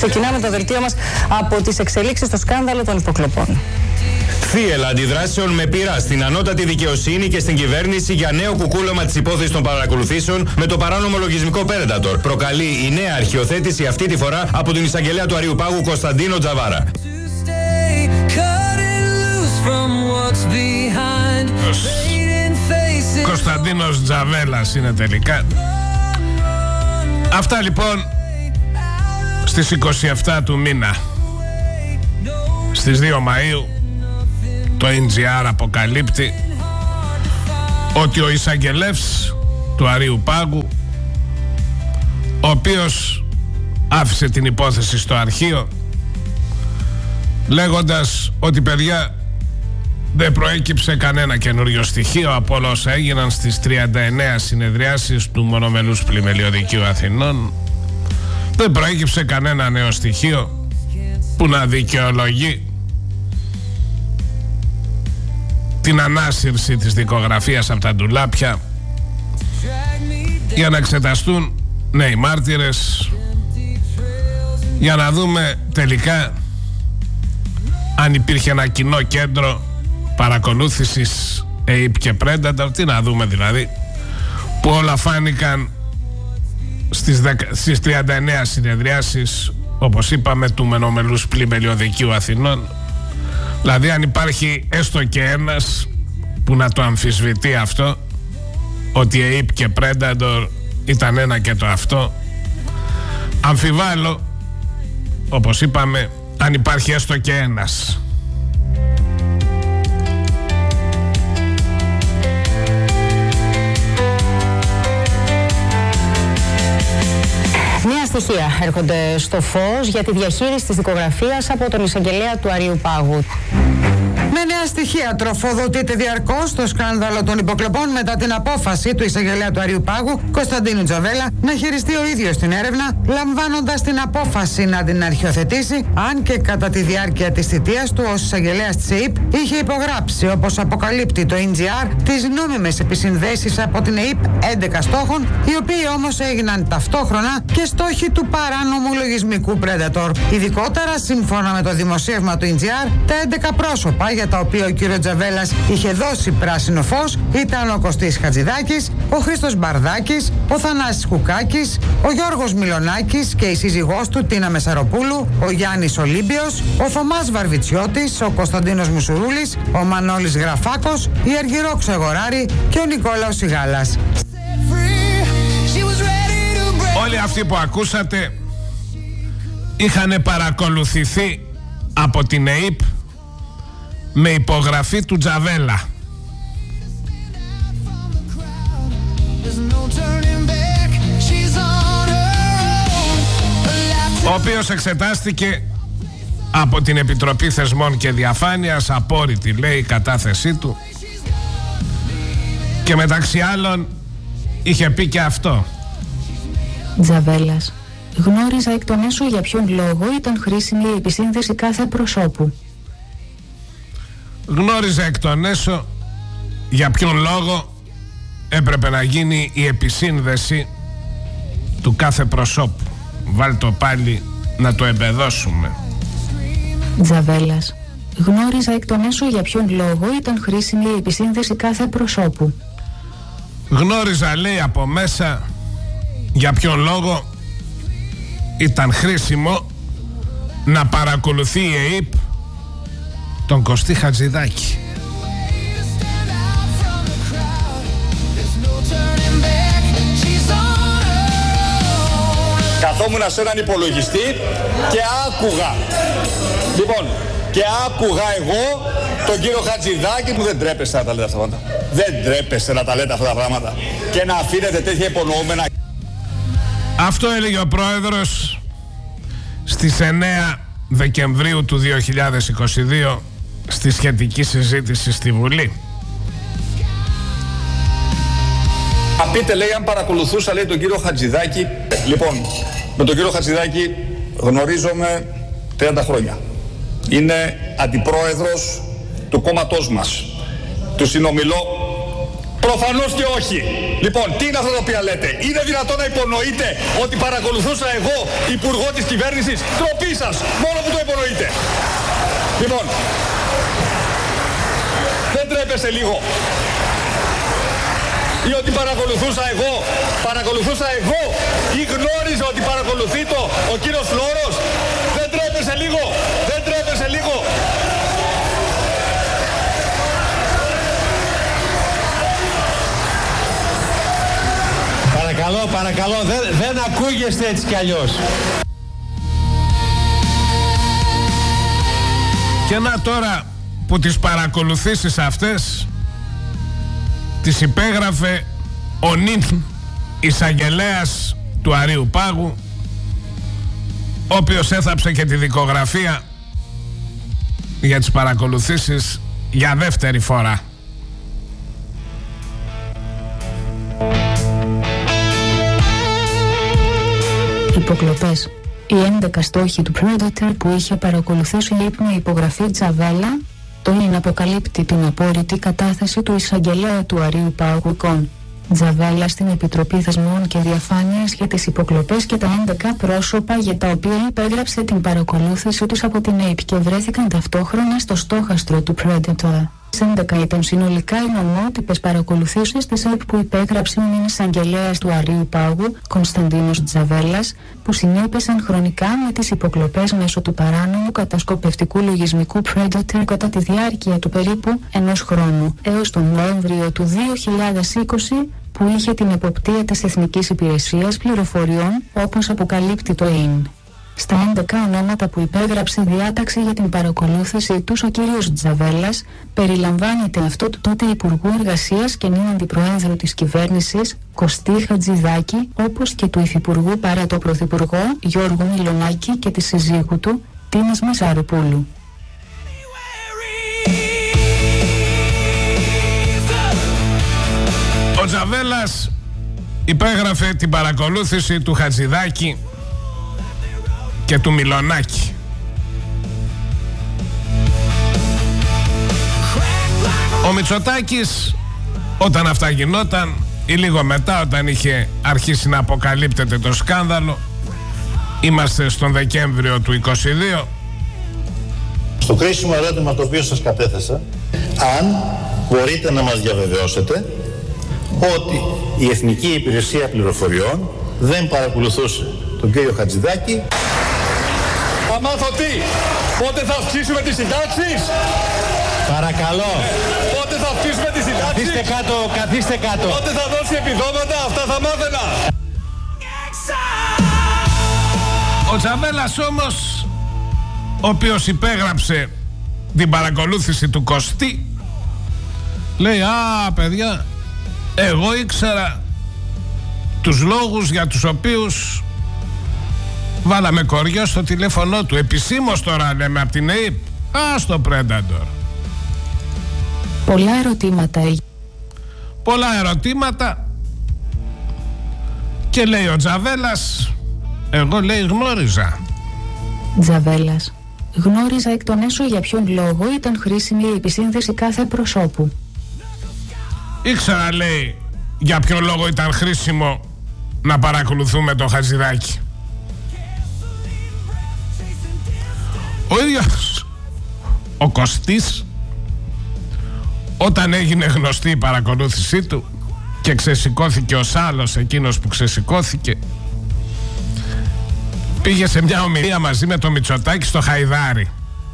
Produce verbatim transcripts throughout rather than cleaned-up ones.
Ξεκινάμε το δελτίο μας από τις εξελίξεις στο σκάνδαλο των υποκλοπών. Θύελλα αντιδράσεων με πείρα στην ανώτατη δικαιοσύνη και στην κυβέρνηση για νέο κουκούλωμα της υπόθεσης των παρακολουθήσεων με το παράνομο λογισμικό Predator. Προκαλεί η νέα αρχιοθέτηση αυτή τη φορά από τον εισαγγελέα του Αριού Πάγου Κωνσταντίνο Τζαβάρα. Κωνσταντίνος Τζαβέλας είναι τελικά. Αυτά λοιπόν στις είκοσι επτά του μήνα. Στις δύο Μαΐου το εν τζι αρ αποκαλύπτει ότι ο εισαγγελεύς του Αρείου Πάγου, ο οποίος άφησε την υπόθεση στο αρχείο λέγοντας ότι παιδιά δεν προέκυψε κανένα καινούριο στοιχείο από όλα όσα έγιναν στις τριάντα εννέα συνεδριάσεις του Μονομελούς Πλημελιωδικείου Αθηνών, δεν προέκυψε κανένα νέο στοιχείο που να δικαιολογεί την ανάσυρση της δικογραφίας από τα ντουλάπια για να εξεταστούν νέοι μάρτυρες, για να δούμε τελικά αν υπήρχε ένα κοινό κέντρο παρακολούθησης ΕΙΠ και Predator. Τι να δούμε δηλαδή, που όλα φάνηκαν στις, δεκα, στις τριάντα εννέα συνεδριάσεις, όπως είπαμε, του Μονομελούς Πλημελιωδικείου Αθηνών. Δηλαδή αν υπάρχει έστω και ένας που να το αμφισβητεί αυτό, ότι η ΕΙΠ και Predator ήταν ένα και το αυτό, αμφιβάλλω, όπως είπαμε, αν υπάρχει έστω και ένας. Νέα στοιχεία έρχονται στο φως για τη διαχείριση της δικογραφίας από τον εισαγγελέα του Αριού Πάγου. Με νέα στοιχεία τροφοδοτείται διαρκώς το σκάνδαλο των υποκλοπών μετά την απόφαση του εισαγγελέα του Αριού Πάγου, Κωνσταντίνου Τζαβέλα, να χειριστεί ο ίδιος την έρευνα, λαμβάνοντας την απόφαση να την αρχιοθετήσει, αν και κατά τη διάρκεια της θητείας του ως εισαγγελέας της ΕΙΠ είχε υπογράψει, όπως αποκαλύπτει το εν τζι αρ, τις νόμιμες επισυνδέσεις από την ΕΙΠ έντεκα στόχων, οι οποίοι όμως έγιναν ταυτόχρονα και στόχοι του παράνομου λογισμικού Predator. Ειδικότερα, σύμφωνα με το δημοσίευμα του εν τζι αρ, τα έντεκα πρόσωπα για τα οποία ο κύριος Τζαβέλας είχε δώσει πράσινο φως ήταν ο Κωστής Χατζηδάκης, ο Χρήστος Μπαρδάκης, ο Θανάσης Κουκάκης, ο Γιώργος Μιλονάκης και η σύζυγός του Τίνα Μεσαροπούλου, ο Γιάννης Ολύμπιος, ο Θωμάς Βαρβιτσιώτης, ο Κωνσταντίνος Μουσουρούλης, ο Μανώλης Γραφάκος, η Αργυρό Ξεγοράρη και ο Νικόλαος Σιγάλας. Όλοι αυτοί που ακούσατε είχαν παρακολουθηθεί από την ΕΙΠ με υπογραφή του Τζαβέλα. Ο οποίος εξετάστηκε από την Επιτροπή Θεσμών και Διαφάνειας, απόρριτη λέει η κατάθεσή του, και μεταξύ άλλων είχε πει και αυτό. Τζαβέλας: γνώριζα εκ των έσω για ποιον λόγο ήταν χρήσιμη η επισύνδεση κάθε προσώπου. Γνώριζα εκ των έσω για ποιον λόγο έπρεπε να γίνει η επισύνδεση του κάθε προσώπου. Βάλ' το πάλι να το εμπεδώσουμε. Τζαβέλας: γνώριζα εκ των έσω για ποιον λόγο ήταν χρήσιμη η επισύνδεση κάθε προσώπου. Γνώριζα, λέει, από μέσα για ποιον λόγο ήταν χρήσιμο να παρακολουθεί η ΕΙΠ τον Κωστή Χατζηδάκη. Καθόμουν σε έναν υπολογιστή και άκουγα. Λοιπόν, και άκουγα εγώ τον κύριο Χατζηδάκη, που δεν τρέπεστε να τα λέτε αυτά τα πράγματα. Δεν τρέπεστε να τα λέτε αυτά τα πράγματα και να αφήνετε τέτοια υπονοούμενα. Αυτό έλεγε ο πρόεδρος στις εννέα Δεκεμβρίου του δύο χιλιάδες είκοσι δύο στη σχετική συζήτηση στη Βουλή. Θα πείτε, λέει, αν παρακολουθούσα, λέει, τον κύριο Χατζηδάκη. Λοιπόν, με τον κύριο Χατζηδάκη γνωρίζομαι τριάντα χρόνια. Είναι αντιπρόεδρος του κόμματός μας. Του συνομιλώ Προφανώς και όχι. Λοιπόν, τι είναι αυτό το οποίο λέτε? Είναι δυνατόν να υπονοείτε ότι παρακολουθούσα εγώ υπουργό της κυβέρνησης? Τροπή σας, μόνο που το υπονοείτε. Λοιπόν, δεν τρέπεστε λίγο? Ή ότι παρακολουθούσα εγώ, παρακολουθούσα εγώ ή γνώριζα ότι παρακολουθεί το ο κύριος Φλόρος? Δεν τρέπεσε λίγο? Δεν τρέπεσε λίγο? Παρακαλώ, παρακαλώ, δεν, δεν ακούγεστε έτσι κι αλλιώς. Και να τώρα που τις παρακολουθήσεις αυτές τις υπέγραφε ο νυν εισαγγελέας του Αρείου Πάγου, ο οποίος έθαψε και τη δικογραφία για τις παρακολουθήσεις για δεύτερη φορά. Υποκλοπές. Οι έντεκα στόχοι του Predator που είχε παρακολουθήσει ύπνο υπογραφή Τζαβέλα, το είναι αποκαλύπτει την απόρριτη κατάθεση του εισαγγελέα του Αρείου Πάγου Κον Τζαβέλα στην Επιτροπή Θεσμών και Διαφάνειας για τις υποκλοπές και τα έντεκα πρόσωπα για τα οποία υπέγραψε την παρακολούθηση τους από την ΕΙΠ και βρέθηκαν ταυτόχρονα στο στόχαστρο του Predator. έντεκα ήταν συνολικά οι νομότυπες παρακολουθήσεις της ΕΙΠ που υπέγραψε ο νυν εισαγγελέας του Αρείου Πάγου, Κωνσταντίνος Τζαβέλας, που συνέπεσαν χρονικά με τις υποκλοπές μέσω του παράνομου κατασκοπευτικού λογισμικού Predator κατά τη διάρκεια του περίπου ενός χρόνου, έως τον Νοέμβριο του δύο χιλιάδες είκοσι, που είχε την εποπτεία της Εθνικής Υπηρεσίας Πληροφοριών, όπως αποκαλύπτει το ΕΙΝ. Στα έντεκα ονόματα που υπέγραψε διάταξη για την παρακολούθηση τους ο κύριος Τζαβέλας περιλαμβάνεται αυτό του τότε Υπουργού Εργασίας και νυν Αντιπροέδρου της κυβέρνησης Κωστή Χατζηδάκη, όπως και του Υφυπουργού παρά το Πρωθυπουργό Γιώργου Μιλονάκη και της συζύγου του Τίνας Μασαροπούλου. Ο Τζαβέλας υπέγραφε την παρακολούθηση του Χατζηδάκη και του Μιλονάκη. Ο Μητσοτάκης, όταν αυτά γινόταν ή λίγο μετά, όταν είχε αρχίσει να αποκαλύπτεται το σκάνδαλο, είμαστε στον Δεκέμβριο του είκοσι δύο, στο κρίσιμο ερώτημα το οποίο σας κατέθεσα, αν μπορείτε να μας διαβεβαιώσετε ότι η Εθνική Υπηρεσία Πληροφοριών δεν παρακολουθούσε τον κύριο Χατζηδάκη. Θα μάθω τι, πότε θα αυξήσουμε τις συντάξεις? Παρακαλώ. Ε, πότε θα αυξήσουμε τις συντάξεις? Καθίστε κάτω, καθίστε κάτω. Πότε θα δώσει επιδόματα? Αυτά θα μάθαινα. Ο Τζαβέλας όμως, ο οποίος υπέγραψε την παρακολούθηση του Κωστή, λέει, α παιδιά, εγώ ήξερα τους λόγους για τους οποίους βάλαμε κοριό στο τηλέφωνο του. Επισήμως τώρα λέμε από την ΕΙΠ. Α, στο Predator. Πολλά ερωτήματα. Πολλά ερωτήματα. Και λέει ο Τζαβέλας, εγώ λέει γνώριζα. Τζαβέλας. Γνώριζα εκ των έσω για ποιον λόγο ήταν χρήσιμη η επισύνδεση κάθε προσώπου. Ήξερα, λέει, για ποιον λόγο ήταν χρήσιμο να παρακολουθούμε το Χατζηδάκη. Ο ίδιος ο Κωστής, όταν έγινε γνωστή η παρακολούθησή του και ξεσηκώθηκε ο Σάλος, εκείνος που ξεσηκώθηκε, πήγε σε μια ομιλία μαζί με το Μητσοτάκη στο Χαϊδάρι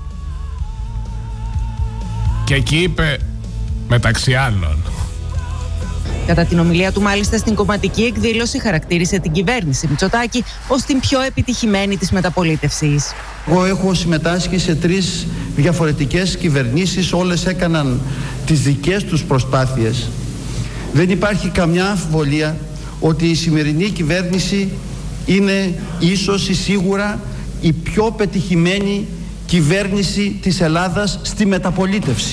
και εκεί είπε, μεταξύ άλλων, κατά την ομιλία του μάλιστα στην κομματική εκδήλωση χαρακτήρισε την κυβέρνηση Μητσοτάκη ως την πιο επιτυχημένη της μεταπολίτευσης. Εγώ έχω συμμετάσχει σε τρεις διαφορετικές κυβερνήσεις, όλες έκαναν τις δικές τους προσπάθειες. Δεν υπάρχει καμιά αμφιβολία ότι η σημερινή κυβέρνηση είναι ίσως ή σίγουρα η πιο πετυχημένη κυβέρνηση της Ελλάδας στη μεταπολίτευση.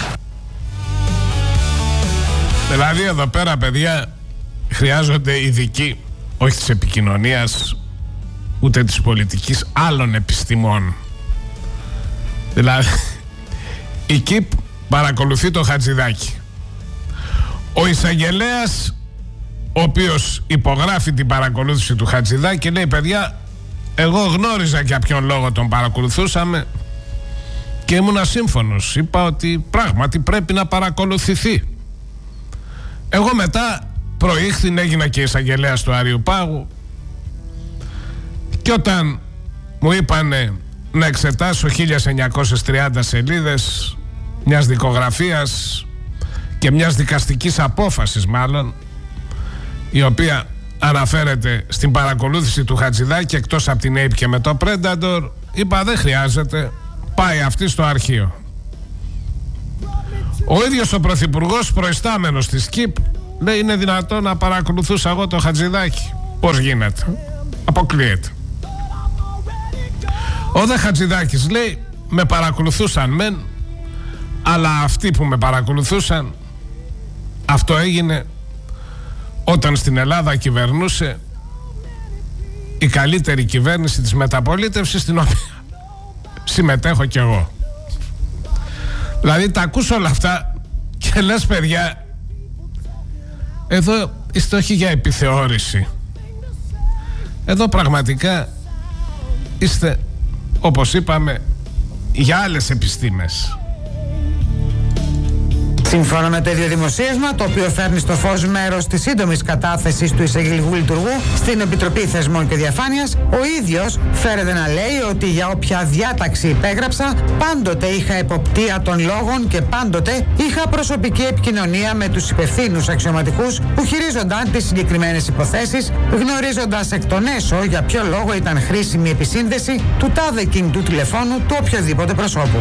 Δηλαδή εδώ πέρα, παιδιά, χρειάζονται ειδικοί, όχι της επικοινωνίας ούτε της πολιτικής, άλλων επιστημών. Δηλαδή η ΚΙΠ παρακολουθεί το Χατζηδάκη. Ο εισαγγελέας, ο οποίος υπογράφει την παρακολούθηση του Χατζηδάκη, λέει: παιδιά, εγώ γνώριζα για ποιον λόγο τον παρακολουθούσαμε και ήμουν ασύμφωνος. Είπα ότι πράγματι πρέπει να παρακολουθηθεί. Εγώ μετά προήχθην, έγινα και εισαγγελέας του Αριού Πάγου, και όταν μου είπανε να εξετάσω χίλια εννιακόσιες τριάντα σελίδες μιας δικογραφίας και μιας δικαστικής απόφασης, μάλλον, η οποία αναφέρεται στην παρακολούθηση του Χατζηδάκη εκτός από την ΕΙΠ και με το Predator, είπα: δεν χρειάζεται, πάει αυτή στο αρχείο. Ο ίδιος ο Πρωθυπουργός, προϊστάμενος της ΚΙΠ, λέει: είναι δυνατόν να παρακολουθούσα εγώ το Χατζηδάκη? Πώς γίνεται? Αποκλείεται. Ο δε Χατζηδάκης λέει: με παρακολουθούσαν μεν, αλλά αυτοί που με παρακολουθούσαν, αυτό έγινε όταν στην Ελλάδα κυβερνούσε η καλύτερη κυβέρνηση της μεταπολίτευσης, στην οποία συμμετέχω κι εγώ. Δηλαδή τα ακούς όλα αυτά και λες: παιδιά, εδώ είστε όχι για επιθεώρηση, εδώ πραγματικά είστε, όπως είπαμε, για άλλες επιστήμες. Σύμφωνα με το ίδιο δημοσίευμα, το οποίο φέρνει στο φως μέρος της σύντομης κατάθεσης του εισαγγελικού λειτουργού στην Επιτροπή Θεσμών και Διαφάνειας, ο ίδιος φέρεται να λέει ότι για όποια διάταξη υπέγραψα, πάντοτε είχα εποπτεία των λόγων και πάντοτε είχα προσωπική επικοινωνία με τους υπευθύνους αξιωματικούς που χειρίζονταν τις συγκεκριμένες υποθέσεις, γνωρίζοντας εκ των έσω για ποιο λόγο ήταν χρήσιμη η επισύνδεση του τάδε κινητού τηλεφώνου του οποιοδήποτε προσώπου.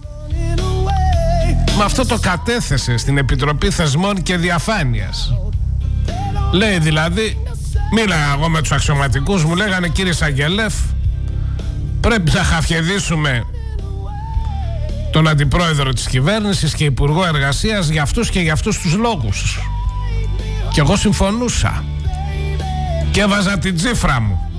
Με αυτό το κατέθεσε στην Επιτροπή Θεσμών και Διαφάνειας. Λέει δηλαδή, μίλαγα εγώ με τους αξιωματικούς, μου λέγανε: κύριε Σαγγελέφ, πρέπει να χαφιεδίσουμε τον αντιπρόεδρο της κυβέρνησης και υπουργό εργασίας για αυτούς και για αυτούς τους λόγους. Και εγώ συμφωνούσα και έβαζα την τσίφρα μου.